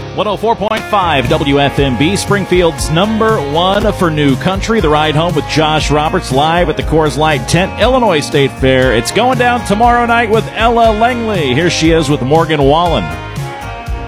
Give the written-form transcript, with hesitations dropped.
104.5 WFMB, Springfield's #1 for new country. The ride home with Josh Roberts live at the Coors Light Tent, Illinois State Fair. It's going down tomorrow night with Ella Langley. Here she is with Morgan Wallen.